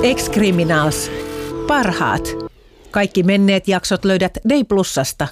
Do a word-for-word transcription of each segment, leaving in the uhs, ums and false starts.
Ex-Criminals. Parhaat. Kaikki menneet jaksot löydät Day Plusasta.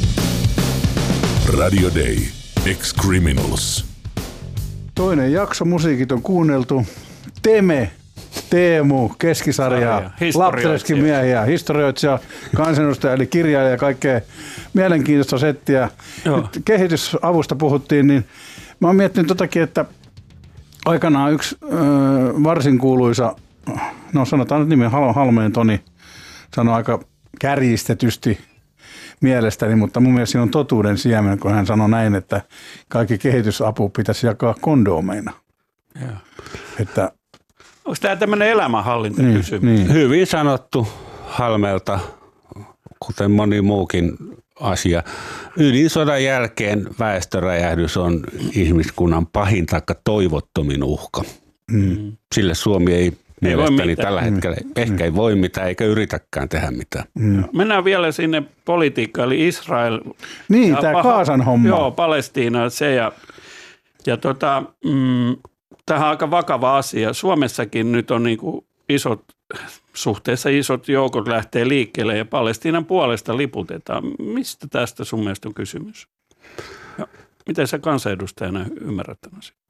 Radio Day. Ex-Criminals. Toinen jakso, musiikit on kuunneltu. Teme, Teemu, keskisarja, lapseleskin miehiä, historioitsija, kansanedustaja eli kirjailija ja kaikkea mielenkiintoista settiä. Nyt kehitysavusta puhuttiin, niin mä oon miettinyt totakin, että aikanaan yksi ö, varsin kuuluisa, no sanotaan nyt nimen Halmeen Toni, sanoi aika kärjistetysti mielestäni, mutta mun mielestä siinä on totuuden siemen, kun hän sanoi näin, että kaikki kehitysapu pitäisi jakaa kondoomeina. Joo. Että onko tämä tämmöinen elämänhallintakysymys? Niin, niin. Hyvin sanottu Halmelta, kuten moni muukin asia. Ydinsodan jälkeen väestöräjähdys on ihmiskunnan pahin taikka toivottomin uhka. Mm. Sille Suomi ei, ei mielestäni tällä hetkellä mm. ehkä ei voi mitään eikä yritäkään tehdä mitään. Mm. Mennään vielä sinne politiikkaan, eli Israel. Niin, tämä Gazan homma. Joo, Palestiina, se ja, ja tota, mm, tämähän on aika vakava asia. Suomessakin nyt on niin kuin isot, suhteessa isot joukot lähtee liikkeelle ja Palestiinan puolesta liputetaan. Mistä tästä sun mielestä on kysymys? Ja miten sä kansanedustajana ymmärrät tämän asian?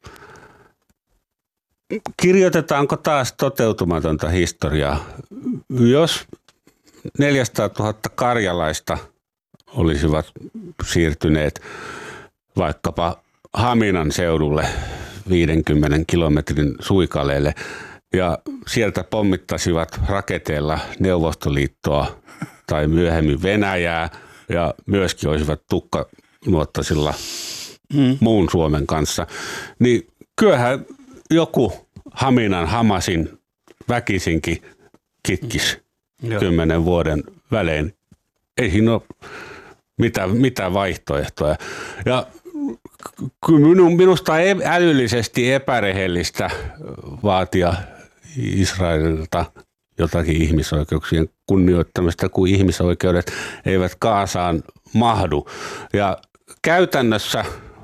Kirjoitetaanko taas toteutumatonta historiaa? Jos neljäsataatuhatta karjalaista olisivat siirtyneet vaikkapa Haminan seudulle viidenkymmenen kilometrin suikaleelle ja sieltä pommittasivat raketeilla Neuvostoliittoa tai myöhemmin Venäjää ja myöskin olisivat tukkanuottasilla hmm. muun Suomen kanssa, niin kyllähän joku Haminan Hamasin väkisinkin kitkisi hmm. kymmenen vuoden välein. Ei siinä ole mitään, mitään vaihtoehtoja. Ja minusta on älyllisesti epärehellistä vaatia Israelilta jotakin ihmisoikeuksien kunnioittamista, kun ihmisoikeudet eivät Gazaan mahdu. Ja käytännössä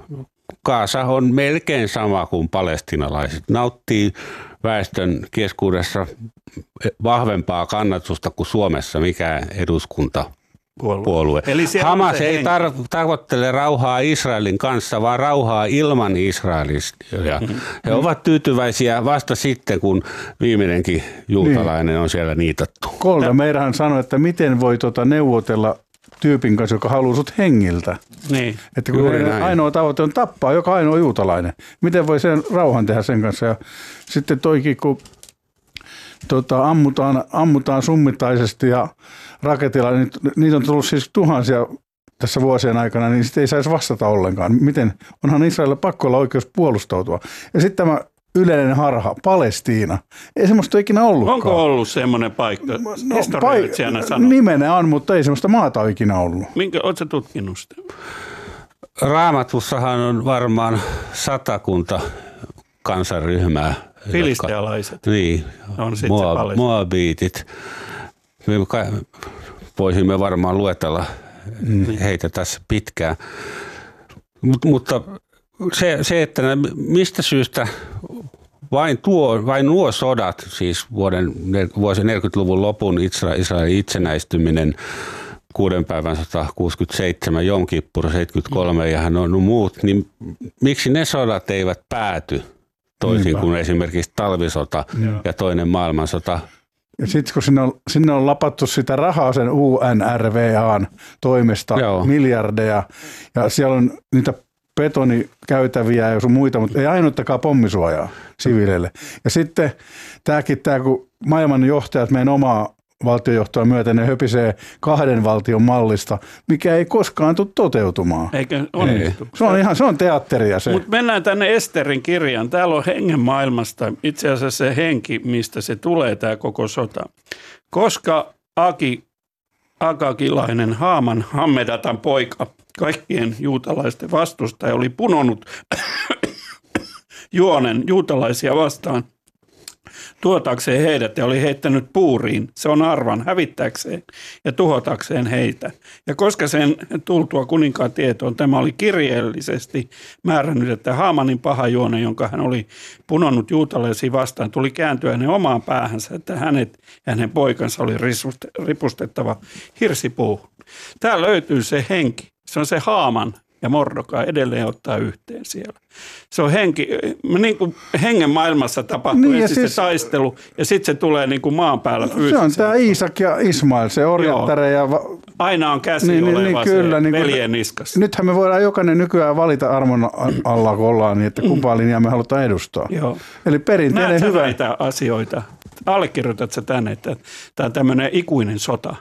Gaza on melkein sama kuin palestiinalaiset. Nauttii väestön keskuudessa vahvempaa kannatusta kuin Suomessa mikään eduskunta. Puolue. Eli Hamas ei tar- tavoittele rauhaa Israelin kanssa, vaan rauhaa ilman Israelista. Ja mm-hmm. He ovat tyytyväisiä vasta sitten, kun viimeinenkin juutalainen niin on siellä niitattu. Kolda meidän sanoi, että miten voi tuota neuvotella tyypin kanssa, joka haluaa sut hengiltä. Niin. Että kun ainoa tavoite on tappaa joka ainoa juutalainen. Miten voi sen rauhan tehdä sen kanssa? Ja sitten toikin, kun Tota, ammutaan, ammutaan summittaisesti ja raketilla, niin niitä on tullut siis tuhansia tässä vuosien aikana, niin sitten ei saisi vastata ollenkaan. Miten? Onhan Israelilla pakko olla oikeus puolustautua. Ja sitten tämä yleinen harha, Palestiina. Ei semmoista ikinä ollutkaan. Onko ollut semmoinen paikka? No, paik- nimenä on, mutta ei semmoista maata ole ikinä ollut. Minkä, oletko sä tutkinut sitä? Raamatussahan on varmaan satakunta kansanryhmää. Filistealaiset. Niin, Moab, moabiitit. Me voisimme varmaan luetella mm. heitä tässä pitkään. Mut, mutta se, se, että mistä syystä vain, tuo, vain nuo sodat, siis vuoden, vuosien neljäkymmentäluvun lopun Israelin itsenäistyminen, kuuden päivän sata kuusikymmentäseitsemän, Jom Kippur seitsemänkymmentäkolme ja no muut, niin miksi ne sodat eivät pääty? Toisin Niinpä. kuin esimerkiksi talvisota Joo. ja toinen maailmansota. Ja sitten kun sinne on, sinne on lapattu sitä rahaa sen U N R W A:n toimesta, Joo. miljardeja, ja siellä on niitä betonikäytäviä ja sun muita, mutta ei ainuttakaan pommisuojaa siviileille. Ja sitten tämäkin, tämä, kun maailman johtajat meidän omaa valtiojohtoa myöten, ne höpisee kahden valtion mallista, mikä ei koskaan tule toteutumaan. Eikä onnistu. Se on ihan se on teatteria se. Mutta mennään tänne Esterin kirjaan. Täällä on hengen maailmasta, itse asiassa se henki, mistä se tulee tämä koko sota. Koska Aki, Akakilainen Haaman Hammedatan poika, kaikkien juutalaisten vastustaja, oli punonut juonen juutalaisia vastaan tuotakseen heidät ja oli heittänyt puuriin. Se on arvan hävittääkseen ja tuhotakseen heitä. Ja koska sen tultua kuninkaan tietoon, tämä oli kirjeellisesti määrännyt, että Haamanin paha juone, jonka hän oli punonnut juutalaisia vastaan, tuli kääntyä hänen omaan päähänsä, että hänet ja hänen poikansa oli ripustettava hirsipuuhun. Täällä löytyy se henki. Se on se Haaman ja Mordokai edelleen ottaa yhteen siellä. Se on henki, niin kuin hengen maailmassa tapahtuu niin, ensin siis, se taistelu ja sitten se tulee niin kuin maan päällä fyysisesti. Se on tämä Iisak ja Ismail, se orjattare. Ja va- Aina on käsi niin, oleva niin, kyllä, se niin, veljen niskassa. Nythän me voidaan jokainen nykyään valita armon alla, kun ollaan niin, että kumpaa linjaa me halutaan edustaa. Joo. Eli perinteinen Näet hyvä. näitä asioita? Allekirjoitat sä tänne, että tämä on tämmöinen ikuinen sota?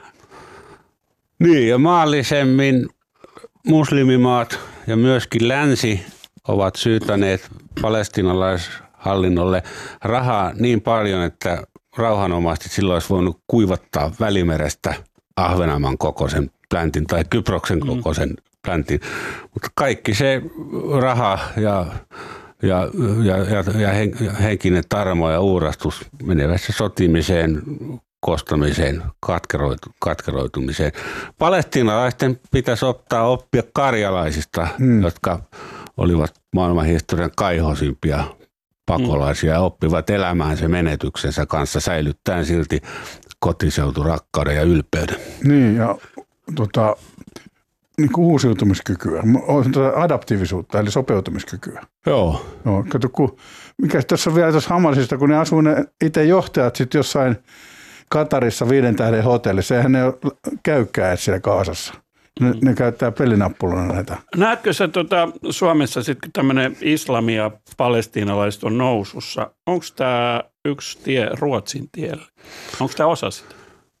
Niin, ja maallisemmin muslimimaat ja myöskin länsi ovat syytäneet palestiinalaishallinnolle rahaa niin paljon, että rauhanomaisesti silloin olisi voinut kuivattaa Välimerestä Ahvenanmaan kokoisen pläntin tai Kyproksen kokoisen pläntin. Mutta kaikki se raha ja, ja, ja, ja, ja henkinen tarmo ja uurastus menevät se sotimiseen, kostamiseen, katkeroitu, katkeroitumiseen. Palestiinalaisten pitäisi ottaa oppia karjalaisista, hmm. jotka olivat maailmanhistorian kaihosimpia pakolaisia ja oppivat elämään se menetyksensä kanssa säilyttäen silti kotiseuturakkauden ja ylpeyden. Niin, ja tota, niin kuin uusiutumiskykyä, adaptiivisuutta eli sopeutumiskykyä. Joo. No, kato, kun, mikä tässä on vielä tuossa Hamasista, kun ne asuu ne itse johtajat sitten jossain Katarissa viiden tähden hotellissa, eihän ne käykään siellä Kaasassa. Ne, mm. ne käyttää pelinappulana näitä. Näetkö sä tuota, Suomessa sitten, kun tämmöinen islamia ja palestiinalaiset on nousussa, onko tämä yksi tie Ruotsin tielle? Onko tämä osa sitä?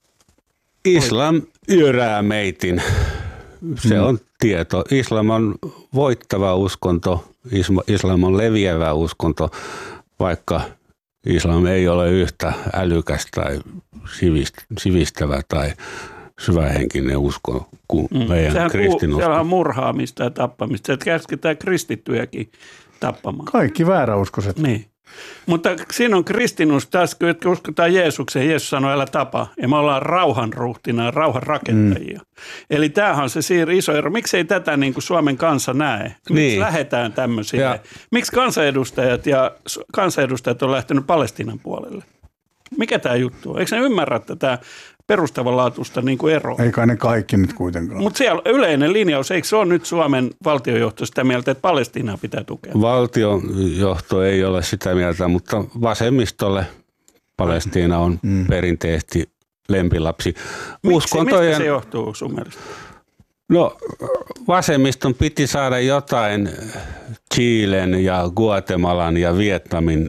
Islam yrää meitin. Se on tieto. Islam on voittava uskonto, islam on leviävä uskonto, vaikka islam ei ole yhtä älykäs tai sivistävä tai syvähenkinen usko kuin mm. meidän kristinusko. Siellä on murhaamista ja tappamista. Se käsketään kristittyjäkin tappamaan. Kaikki vääräuskoiset. Niin. Mutta siinä on kristinus taas, kun uskotaan Jeesukseen. Jeesus sanoi, älä tapa. Ja me ollaan rauhanruhtina, rauhan rakentajia. Mm. Eli tämähän on se siir- iso ero. Miksi ei tätä niin kuin Suomen kansa näe? Miksi niin. lähdetään tämmöisille? Ja. Miksi kansanedustajat ja kansanedustajat on lähtenyt Palestiinan puolelle? Mikä tämä juttu on? Eikö ne ymmärrä tätä perustavanlaatuista niin kuin eroa? Ei kai ne kaikki nyt kuitenkaan. Mutta siellä yleinen linjaus, eikö se ole nyt Suomen valtiojohto sitä mieltä, että Palestiinaa pitää tukea? Valtiojohto ei ole sitä mieltä, mutta vasemmistolle Palestiina on mm. perinteisesti lempilapsi. Miksi? Uskontojen... Mistä se johtuu sun mielestä? No vasemmiston piti saada jotain Chilen ja Guatemalan ja Vietnamin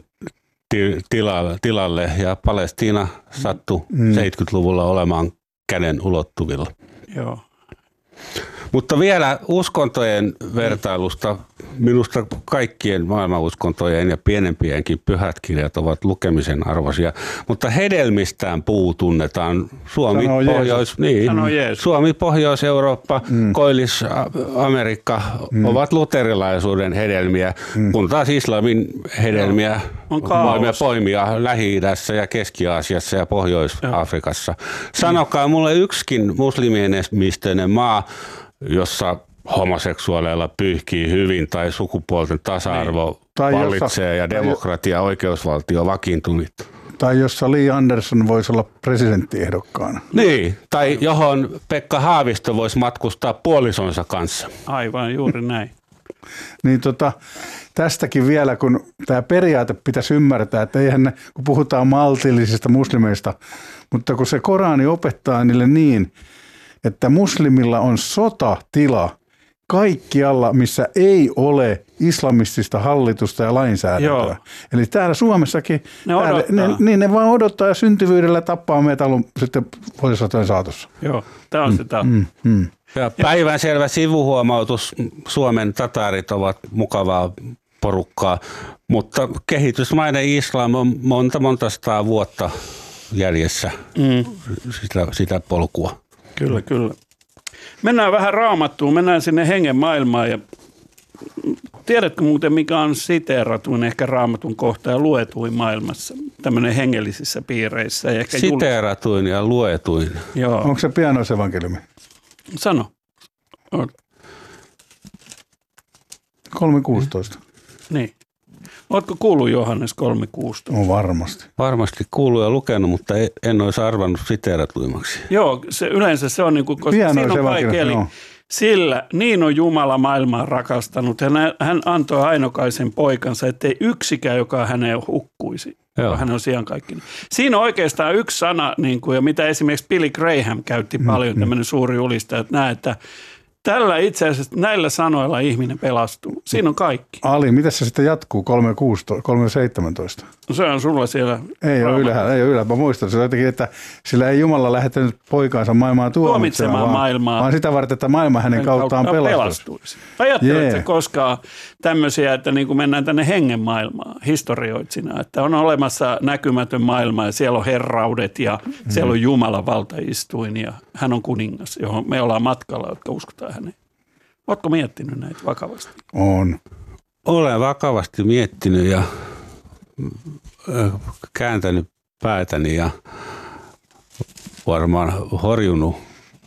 tilalle ja Palestiina sattui mm. seitsemänkymmentäluvulla olemaan käden ulottuvilla. Joo. Mutta vielä uskontojen vertailusta, minusta kaikkien maailmanuskontojen ja pienempienkin pyhät kirjat ovat lukemisen arvoisia, mutta hedelmistään puu tunnetaan. Suomi, Pohjois, niin, Suomi Pohjois-Eurooppa, mm. Koillis-Amerikka mm. ovat luterilaisuuden hedelmiä, mm. kun taas islamin hedelmiä voimme poimia Lähi-idässä ja Keski-Aasiassa ja Pohjois-Afrikassa. Sanokaa mulle yksikin muslimienemistöinen maa, jossa homoseksuaaleilla pyyhkii hyvin tai sukupuolten tasa-arvo niin. vallitsee jossa, ja demokratia ja oikeusvaltio vakiintunut. Tai jossa Li Andersson voisi olla presidenttiehdokkaana. Niin, tai johon Pekka Haavisto voisi matkustaa puolisonsa kanssa. Aivan, juuri näin. Niin tota, tästäkin vielä, kun tämä periaate pitäisi ymmärtää, että eihän ne, kun puhutaan maltillisista muslimeista, mutta kun se Korani opettaa niille niin, että muslimilla on sotatila kaikkialla, missä ei ole islamistista hallitusta ja lainsäädäntöä. Joo. Eli täällä Suomessakin, ne, täällä, ne, niin ne vaan odottaa ja syntyvyydellä tappaa meitä sitten vuosisatojen saatossa. Joo, tämä on sitä. Mm, mm, mm. Ja päivänselvä sivuhuomautus, Suomen tataarit ovat mukavaa porukkaa, mutta kehitysmainen islam on monta monta sataa vuotta jäljessä mm. sitä, sitä polkua. Kyllä, kyllä. Mennään vähän Raamattuun, mennään sinne hengen maailmaan ja Tiedätkö muuten, mikä on siteeratuin ehkä Raamatun kohta ja luetuin maailmassa? Tämmöinen hengellisissä piireissä. Ja ehkä siteeratuin ja luetuin. Joo. Onko se pianoisevankeliumi? Sano. kolme kuusitoista. Niin. Oletko kuullut Johannes kolme kuusitoista? No varmasti. Varmasti kuullut ja lukenut, mutta en olisi arvannut siteeratuimaksi. Joo, se, yleensä se on niin kuin, koska siinä on kaikki, eli sillä niin on Jumala maailmaa rakastanut. Hän antoi ainokaisen poikansa, ettei yksikään, joka häneen hukkuisi. Joo. Hän on sijankaikkinen. Siinä on oikeastaan yksi sana, niin kuin, ja mitä esimerkiksi Billy Graham käytti paljon, mm, tämmöinen suuri julistaja, että näe, että tällä itse asiassa näillä sanoilla ihminen pelastuu. Siinä on kaikki. Ali, mitä se sitten jatkuu kolme kuusitoista, kolme seitsemäntoista? No se on sulla siellä. Ei ole ylhäällä, ei ole ylhäällä. Mä muistan se jotenkin, että sillä ei Jumala lähettänyt poikaansa maailmaa tuomitsemaan, vaan, maailmaa, vaan sitä varten, että maailma hänen kauttaan pelastuisi. Ajatteletko yeah. koskaan tämmöisiä, että niin kuin mennään tänne hengen maailmaan historioitsina, että on olemassa näkymätön maailma ja siellä on herraudet ja mm. siellä on Jumalan valtaistuin ja hän on kuningas, johon me ollaan matkalla, jotka uskotaan häneen. Oletko miettinyt näitä vakavasti? On. Olen vakavasti miettinyt ja kääntänyt päätäni ja varmaan horjunut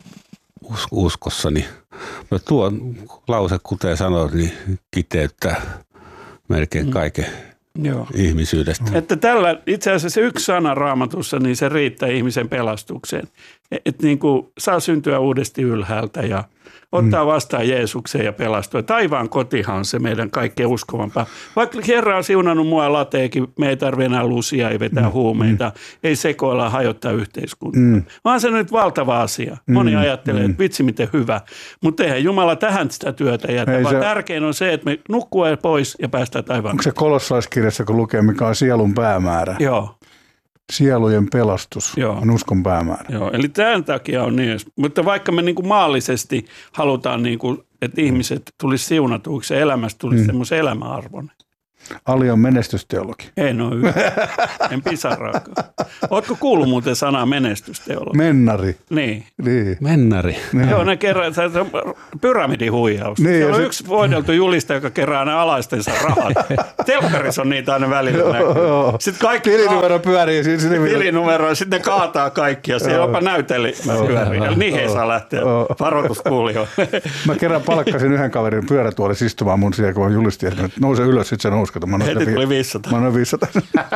uskossani. No tuo lause, kuten sanoit, niin kiteyttää melkein kaiken mm. Joo. ihmisyydestä. Että tällä itse asiassa yksi sana Raamatussa, niin se riittää ihmisen pelastukseen. Että niin kuin saa syntyä uudesti ylhäältä ja ottaa vastaan Jeesuksen ja pelastua. Taivaan kotihan on se meidän kaikkein uskovampaa. Vaikka Herra on siunannut mua lateekin, me ei tarvitse enää lusia, ei vetää mm. huumeita, mm. ei sekoilla, hajottaa yhteiskuntaa. Mm. Vaan se nyt valtava asia. Moni mm. ajattelee, että vitsi miten hyvä. Mutta eihän Jumala tähän sitä työtä jätä, ei vaan se tärkein on se, että me nukkuu pois ja päästään taivaan. Onko se Kolossalaiskirjassa, kun lukee, mikä on sielun päämäärä? Joo. Sielujen pelastus Joo. on uskon päämäärä. Joo, eli tämän takia on niin. Mutta vaikka me niin kuin maallisesti halutaan, niin kuin, että ihmiset tulisi siunatuiksi ja elämästä tulisi mm. semmoisen elämäarvon. Ali on menestysteologi. En ole yhtä. En pisaraakaan. Ootko kuullut muuten sanaa menestysteologi? Mennari. Niin. niin. Mennari. Niin. Joo, ne kerää, se on pyramidihuijaus. Niin, siellä on sit yksi voideltu julistaja, joka kerää ne alaistensa rahat. Telkkarissa on niitä aina välillä näkyy. Sitten kaikki tilinumero pyörii. Tilinumero, sitten ne kaataa kaikki ja siellä jopa näyteli pyörii. Eli niihin ei saa lähteä. Varoitus kuulijoille. Mä kerran palkkasin yhden kaverin pyörätuolissa istumaan mun siellä, kun on julisti, että nouse ylös, sitten se nousi. Heti tuli viisisataa. Mä noin viisisataa.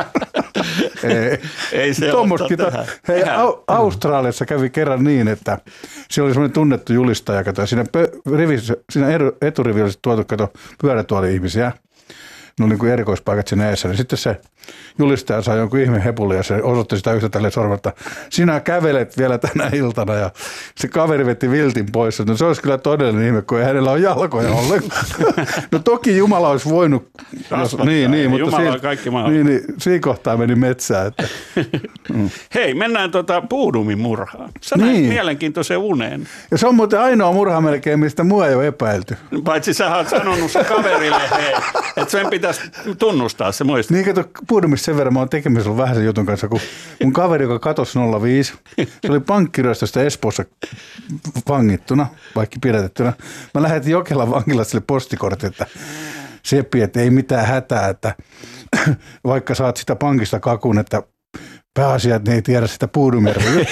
ei, ei se ole. Hei, Australiassa kävi kerran niin, että siellä oli semmoinen tunnettu julistaja, kato, siinä, pö, rivissä, siinä eturivi oli tuotu, kato, pyörätuoli-ihmisiä. No niin kuin erikoispaikat siinä eessä. Niin sitten se julistaja sai jonkun ihme hepuli ja se osoitti sitä yhtä tälleen sormelta. Sinä kävelet vielä tänä iltana ja se kaveri veti viltin pois. No se olisi kyllä todellinen ihme, kun ei hänellä ole jalkoja ollenkaan. No toki Jumala olisi voinut. Jos, niin, niin, mutta Jumala siinä, on kaikki niin, niin, siinä kohtaa meni metsään. Että. Mm. Hei, mennään tuota Puudumin murhaan. Sä niin. näet mielenkiintoisen uneen. Ja se on muuten ainoa murha melkein, mistä mua ei ole epäilty. Paitsi sä oot sanonut sun kaverille, hei, että sen pitäisi tunnustaa se muista. Niin kato, Puudumissa sen verran mä oon tekemisellä vähän sen jutun kanssa, kun mun kaveri, joka katosi nolla viisi, se oli pankkiryöstöstä Espoossa vangittuna, vaikka pidätettynä. Mä lähetin Jokelan vankilasta sille postikortin, että Seppi, että ei mitään hätää, että vaikka saat sitä pankista kakun, että pääasia, että ne ei tiedä sitä Puudumjärven.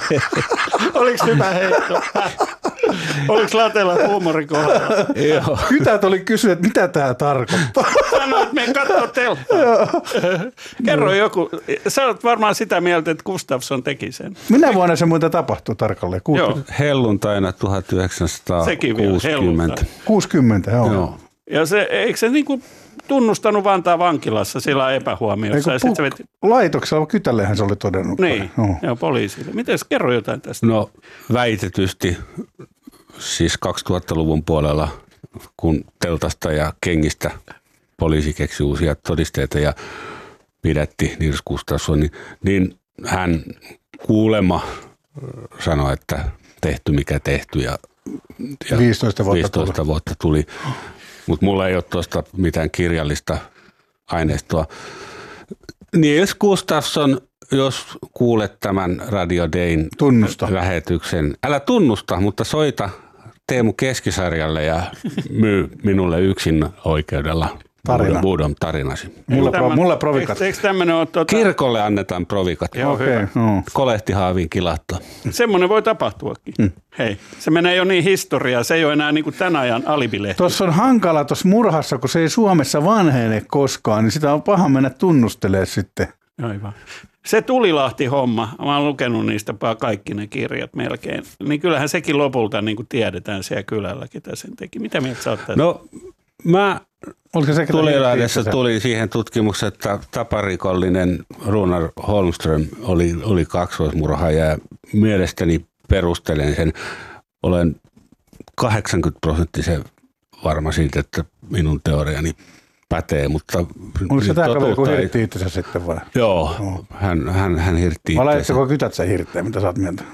Oliko hyvä heitto? Oliko Lateella huumorin kohdalla? Joo. Kytät oli kysynyt, että mitä tämä tarkoittaa. Sanoit, että me katsoo telttaa. Kerro joku. Sä olet varmaan sitä mieltä, että Gustafsson teki sen. Minä vuonna se muuten tapahtui tarkalleen? Joo. Helluntaina tuhatyhdeksänsataakuusikymmentä. kuusikymmentä, joo. joo. Ja se, eikö se niin kuin tunnustanut Vantaan vankilassa sillä epähuomiossa? Ja puk- veti laitoksella Kytällehän se oli todennut. Niin, no. Joo, poliisille. Miten kerro jotain tästä? No väitetysti siis kaksituhattaluvun puolella, kun teltasta ja kengistä poliisi keksi uusia todisteita ja pidätti Nils Gustafsson, niin, niin hän kuulema sanoi, että tehty mikä tehty ja, ja viisitoista vuotta viisitoista tuli. Vuotta tuli. Mutta mulla ei ole tuosta mitään kirjallista aineistoa. Nils Gustafsson, jos kuulet tämän Radio Dayn tunnusta lähetyksen, älä tunnusta, mutta soita Teemu Keskisarjalle ja myy minulle yksin oikeudella Tarina. Budon tarinasi. Mulle, pro, mulle provikat. Eikö, eikö tämmöinen ole tuota... Kirkolle annetaan provikat. Joo, Okei, hyvä. no. Kolehtihaaviin kilattua. Semmoinen voi tapahtuakin. Hmm. Hei, se menee jo niin historiaa, se ei ole enää niin kuin tämän ajan alibilehti. Tuossa on hankala tuossa murhassa, kun se ei Suomessa vanhene koskaan, niin sitä on paha mennä tunnustelemaan sitten. Aivan. Se Tulilahti-homma, mä oon lukenut niistä kaikki ne kirjat melkein, niin kyllähän sekin lopulta niin kuin tiedetään siellä kylällä, ketä sen teki. Mitä mieltä sä oot tästä? No mä Se Tulilahdessa tuli siihen tutkimukseen, että taparikollinen Runar Holmström oli, oli kaksoismurhaaja ja mielestäni perustelen sen. Olen kahdeksankymmentä prosenttisen varma siitä, että minun teoriani pätee, mutta... Oliko se tämä kaveri, kun ei... hirtti itsensä sitten vai? Joo, no. hän, hän, hän hirtti itsensä. Vai laitteko kytät sen hirtteen, mitä sä oot mieltä?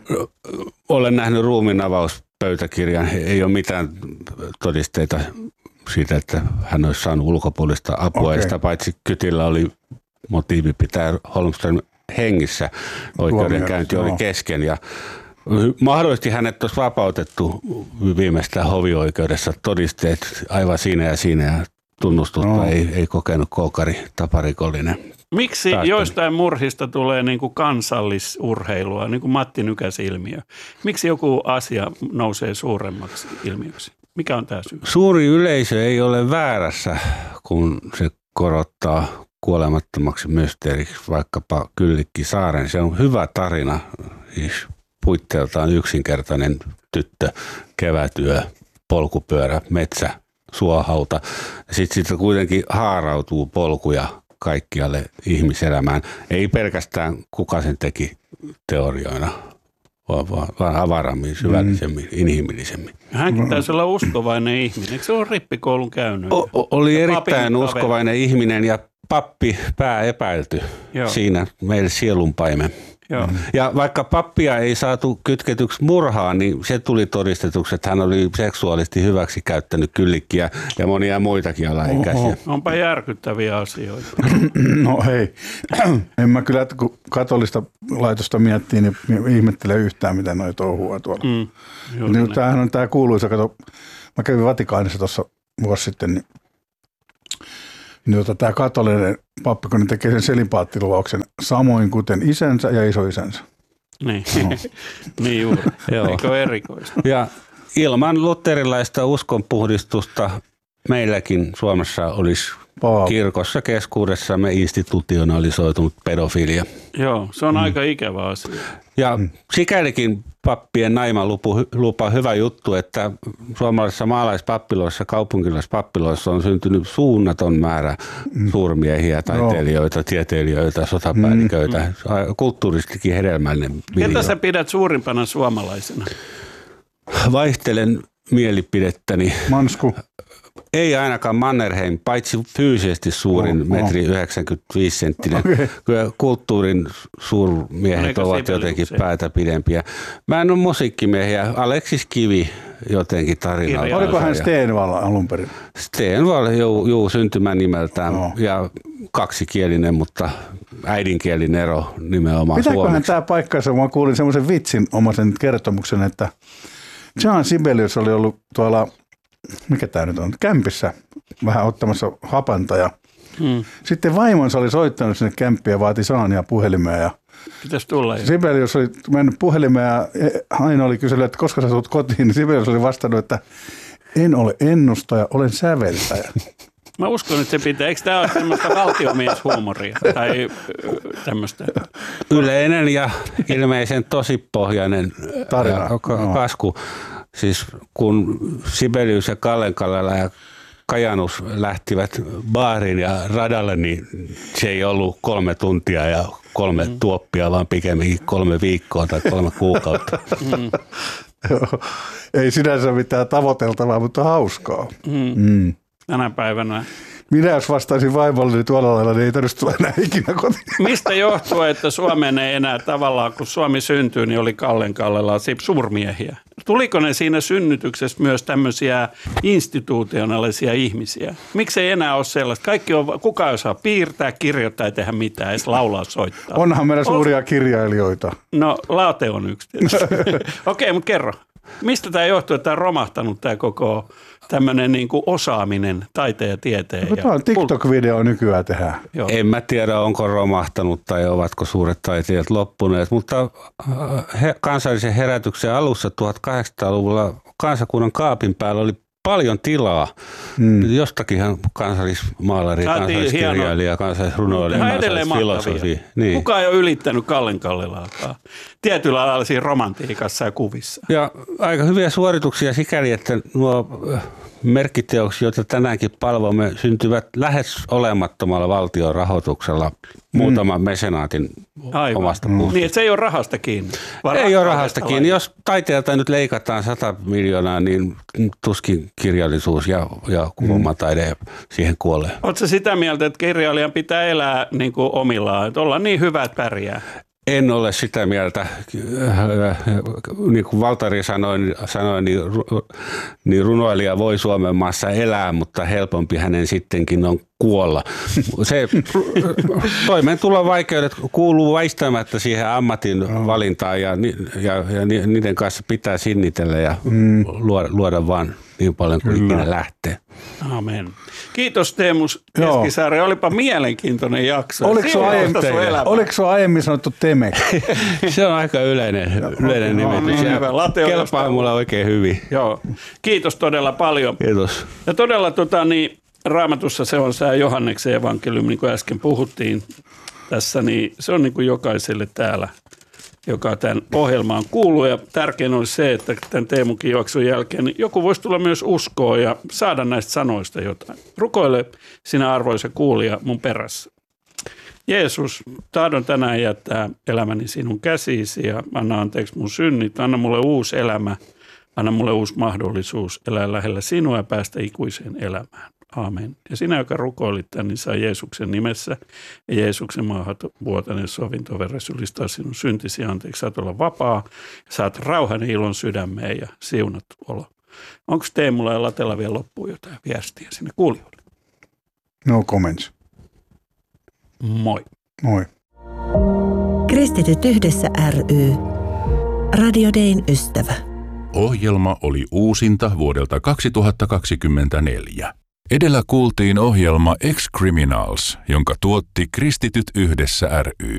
Olen nähnyt ruumiin avauspöytäkirjan. Ei ole mitään todisteita siitä, että hän olisi saanut ulkopuolista apua. Okay. Sitä paitsi kytillä oli motiivi pitää Holmström hengissä. Oikeudenkäynti oli kesken ja mahdollisesti hänet olisi vapautettu viimeistään hovioikeudessa todisteet aivan siinä ja siinä ja tunnustusta no. ei, ei kokenut koukari taparikollinen. Miksi päättänyt. Joistain murhista tulee niin kuin kansallisurheilua, niin kuin Matti Nykäs ilmiö? Miksi joku asia nousee suuremmaksi ilmiöksi? Mikä on tämä syy? Suuri yleisö ei ole väärässä, kun se korottaa kuolemattomaksi mysteeriksi vaikkapa Kyllikki Saaren. Se on hyvä tarina, siis puitteeltaan yksinkertainen tyttö, kevätyö, polkupyörä, metsä, suohauta. Sitten siitä kuitenkin haarautuu polkuja kaikkialle ihmiselämään. Ei pelkästään kuka sen teki teorioina, vaan, vaan, vaan avarammin, syvällisemmin, mm. inhimillisemmin. Hänkin taisi olla uskovainen ihminen. Eikö se ole rippikoulun käynyt? O, oli erittäin uskovainen ihminen ja pappi pääepäilty. Joo. Siinä meille sielunpaimen. Joo. Ja vaikka pappia ei saatu kytketyksi murhaan, niin se tuli todistetuksi, että hän oli seksuaalisesti hyväksi käyttänyt Kyllikkiä ja monia muitakin alaikäisiä. Oho. Onpa järkyttäviä asioita. No hei, en mä kyllä, kun katolista laitosta miettii, niin ihmettele yhtään, miten noi touhua tuolla. Mm, niin, tämähän on tämä kuuluisa, kato, mä kävin Vatikaanissa tuossa vuosi sitten, niin Niin tota, tämä katolinen pappi, kun ne tekee sen selipaattiluvauksen samoin kuten isänsä ja isoisänsä. Niin, no. niin juuri. Eikö erikoista? Ja ilman luterilaista uskonpuhdistusta meilläkin Suomessa olisi Paav. kirkossa keskuudessamme institutionalisoitunut pedofilia. Joo, se on mm. aika ikävä asia. Ja mm. sikälikin pappien naimalupa hyvä juttu, että suomalaisissa maalaispappiloissa, kaupunkilaispappiloissa on syntynyt suunnaton määrä mm. suurmiehiä, taiteilijoita, tieteilijöitä, sotapäälliköitä, mm. kulttuuristikin hedelmällinen miljoona. Ketä sä pidät suurimpana suomalaisena? Vaihtelen mielipidettäni. Mansku. Ei ainakaan Mannerheim, paitsi fyysisesti suurin, oh, metri oh. yhdeksänkymmentäviisi senttinen. Okay. Kyllä kulttuurin suurmiehet Oliko ovat jotenkin se? päätä pidempiä. Mä en ole musiikkimiehiä. Aleksis Kivi jotenkin tarinaa. Oliko hän Stenvall alun perin? Stenvall, juu, juu syntymän nimeltään. Oh. Ja kaksikielinen, mutta äidinkielinen ero nimenomaan Pitääköhän suomeksi. tämä paikkansa? Mä kuulin semmoisen vitsin omaisen kertomuksen, että Jean Sibelius oli ollut tuolla, mikä tämä nyt on, kämpissä vähän ottamassa hapanta ja hmm. sitten vaimonsa oli soittanut sinne kämppiä ja vaati saania puhelimeen ja pitäisi tulla. Sibelius oli mennyt puhelimeen ja Aino oli kysynyt, että koska sä tulet kotiin, niin Sibelius oli vastannut, että en ole ennustaja, olen säveltäjä. Mä uskon, että se pitää. Eikö tämä ole semmoista valtiomieshuumoria tai tämmöistä? Yleinen ja ilmeisen tosipohjainen tarina, kasku. Siis kun Sibelius ja Kallenkallella ja Kajanus lähtivät baariin ja radalle, niin se ei ollut kolme tuntia ja kolme mm. tuoppia, vaan pikemminkin kolme viikkoa tai kolme kuukautta. Mm. Ei sinänsä mitään tavoiteltavaa, mutta hauskaa. Mm. Mm. Tänä päivänä. Minä jos vastaisin vaimolle, niin tuolla lailla niin ei tarvitse tulla enää ikinä kotiin. Mistä johtuu, että Suomeen ei enää tavallaan, kun Suomi syntyi, niin oli Kallenkallella suurmiehiä? Tuliko ne siinä synnytyksessä myös tämmöisiä institutionaalisia ihmisiä? Miksi ei enää ole sellaista? Kaikki on, kuka ei osaa piirtää, kirjoittaa ja tehdä mitään, edes laulaa, soittaa. Onhan meillä suuria kirjailijoita. No, Laate on yksi. Okei, okay, mutta kerro. Mistä tämä johtuu, että tämä on romahtanut tämä koko tämmöinen niin kuin osaaminen taiteen ja tieteen? No, tämä on TikTok-video nykyään tehdään. Joo. En mä tiedä, onko romahtanut tai ovatko suuret taiteilijat loppuneet, mutta he, kansallisen herätyksen alussa tuhatkahdeksansataaluvulla kansakunnan kaapin päällä oli paljon tilaa. Mm. Jostakinhan kansallismaalari, kansalliskirjailija, kansallisrunoilija, kansallisfilosofi. Niin. Kukaan ei ole ylittänyt Kallen Kallelaakaan. Tietyllä lailla siinä romantiikassa ja kuvissa. Ja aika hyviä suorituksia sikäli, että nuo merkkiteoksia, joita tänäänkin palvomme, syntyvät lähes olemattomalla valtion rahoituksella muutaman mm. mesenaatin Aivan. omasta puusta. Niin, että se ei ole rahasta kiinni. Ei ole rahasta kiinni. Jos taiteelta nyt leikataan sata miljoonaa, niin tuskin kirjallisuus ja, ja kuvamataide siihen kuolee. Oletko sitä mieltä, että kirjailijan pitää elää niin kuin omillaan, että olla niin hyvä, että pärjää? En ole sitä mieltä. Niin kuin Valtari sanoi, sanoi niin, niin runoilija voi Suomen maassa elää, mutta helpompi hänen sittenkin on kuolla. Se toimeentulon vaikeudet kuuluu väistämättä siihen ammatin valintaan ja, ja, ja niiden kanssa pitää sinnitellä ja mm. luoda, luoda vaan niin paljon kuin ikinä lähtee. Amen. Kiitos Teemu Keskisaari. Olipa mielenkiintoinen jakso. Oliko se aiemmin, aiemmin sanottu Temek? Se on aika yleinen, yleinen nimitys. Kelpaa mulle oikein hyvin. Joo. Kiitos todella paljon. Kiitos. Ja todella tota, niin, Raamatussa se on sää Johanneksen evankeliumi, niin kuin äsken puhuttiin tässä, niin se on niin kuin jokaiselle täällä, joka tämän ohjelmaan kuuluu. Ja tärkein olisi se, että tämän Teemunkin juoksun jälkeen niin joku voisi tulla myös uskoa ja saada näistä sanoista jotain. Rukoile sinä arvoisa kuulija mun perässä. Jeesus, tahdon tänään jättää elämäni sinun käsiisi ja anna anteeksi mun synnit. Anna mulle uusi elämä, anna mulle uusi mahdollisuus elää lähellä sinua ja päästä ikuiseen elämään. Aamen. Ja sinä, joka rukoilit tämän, niin saa Jeesuksen nimessä ja Jeesuksen maahanvuotainen sovintovere sylistaa sinun syntisi anteeksi. Saat olla vapaa ja saat rauhan ja ilon sydämeen ja siunattu olo. Onko Teemulla ja Latella vielä loppuun jotain viestiä sinne kuulijoille? No comments. Moi. Moi. Kristityt yhdessä ry. Radio Dayn ystävä. Ohjelma oli uusinta vuodelta kaksituhattakaksikymmentäneljä. Edellä kuultiin ohjelma Ex-Criminals, jonka tuotti Kristityt yhdessä ry.